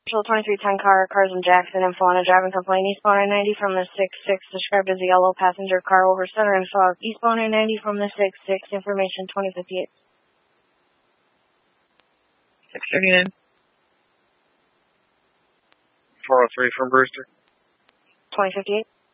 Marshall 2310 cars in Jackson, info on a driving complaint eastbound I-90 from the 6-6, described as a yellow passenger car over center and fog. Eastbound I-90 from the 6-6, information 2058. 639. 403 from Brewster. 2058.